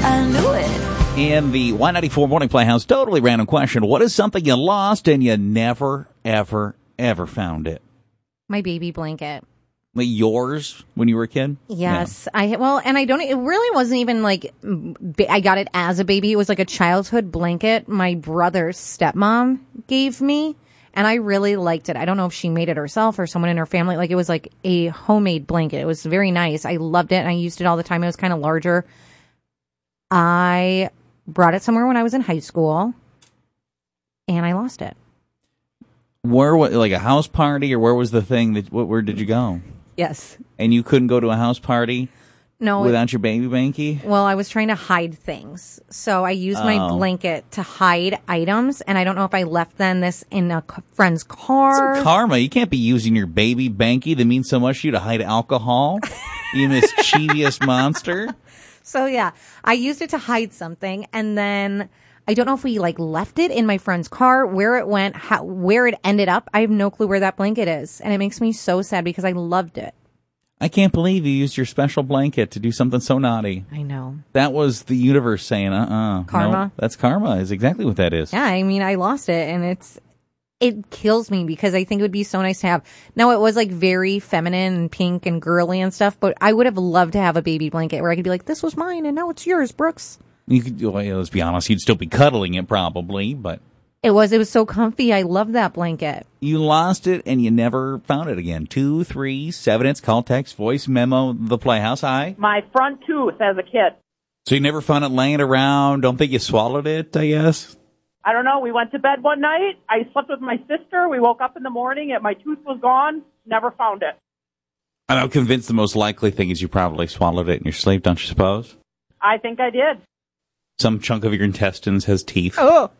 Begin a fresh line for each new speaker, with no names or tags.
I knew it.
In the Y94 Morning Playhouse, totally random question. What is something you lost and you never, ever, ever found it?
My baby blanket.
Like yours when you were a kid?
Yes. It really wasn't even like, I got it as a baby. It was like a childhood blanket my brother's stepmom gave me. And I really liked it. I don't know if she made it herself or someone in her family. Like, it was like a homemade blanket. It was very nice. I loved it and I used it all the time. It was kind of larger. I brought it somewhere when I was in high school and I lost it.
Like a house party, or where was the thing where did you go?
Yes.
And you couldn't go to a house party?
No.
Without your baby banky?
Well, I was trying to hide things. So I used my blanket to hide items, and I don't know if I left this in a friend's car.
Some karma. You can't be using your baby banky that means so much to you to hide alcohol. You mischievous monster.
So, yeah, I used it to hide something, and then I don't know if we, left it in my friend's car, where it went, where it ended up. I have no clue where that blanket is, and it makes me so sad because I loved it.
I can't believe you used your special blanket to do something so naughty.
I know.
That was the universe saying,
Karma.
No, that's karma is exactly what that is.
Yeah, I mean, I lost it, and it kills me because I think it would be so nice to have. Now, it was very feminine and pink and girly and stuff, but I would have loved to have a baby blanket where I could be like, this was mine and now it's yours, Brooks.
You could, let's be honest, you'd still be cuddling it probably, but.
It was so comfy. I love that blanket.
You lost it and you never found it again. 237, it's call, text, voice, memo, the Playhouse. Hi.
My front tooth as a kid.
So you never found it laying around? Don't think you swallowed it, I guess?
I don't know. We went to bed one night. I slept with my sister. We woke up in the morning and my tooth was gone. Never found it.
And I'm convinced the most likely thing is you probably swallowed it in your sleep, don't you suppose?
I think I did.
Some chunk of your intestines has teeth.
Oh.